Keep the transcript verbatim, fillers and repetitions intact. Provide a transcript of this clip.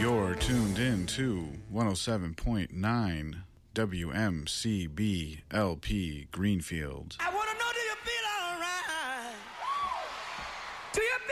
You're tuned in to one oh seven point nine W M C B L P Greenfield. I want to know, do you feel all right? Do you feel